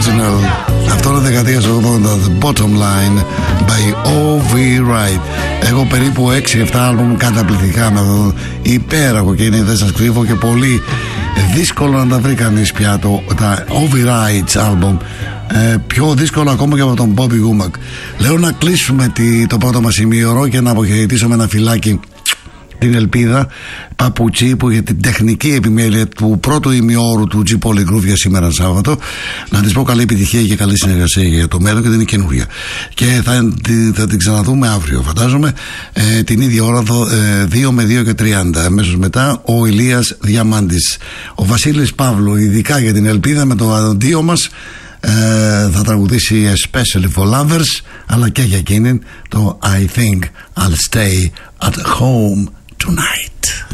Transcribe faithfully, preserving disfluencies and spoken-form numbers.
Original. Αυτό είναι δεκαετία ογδόντα. The Bottom Line by ο βι Wright. Εγώ περίπου έξι εφτά άλμπουμ καταπληκτικά με το υπέροχο και είναι, δεν σας κρύβω, και πολύ δύσκολο να τα βρει κανείς πια το, τα ο βι Wright's άλμπουμ. Ε, πιο δύσκολο ακόμα και από τον Bobby Womack. Λέω να κλείσουμε τη, το πρώτο μας ημίωρο και να αποχαιρετήσουμε ένα φυλάκι την Ελπίδα Παπουτσί, που για την τεχνική επιμέλεια του πρώτου ημιώρου του G Polygroove για σήμερα Σάββατο. Να της πω καλή επιτυχία και καλή συνεργασία για το μέλλον, και δεν είναι καινούργια. Και θα, θα την ξαναδούμε αύριο, φαντάζομαι, ε, την ίδια ώρα, ε, δύο με δύο και τριάντα. Αμέσως μετά ο Ηλίας Διαμάντης. Ο Βασίλης Παύλου, ειδικά για την Ελπίδα, με το αντίο μας, ε, θα τραγουδήσει especially for lovers, αλλά και για εκείνη το I think I'll stay at home tonight.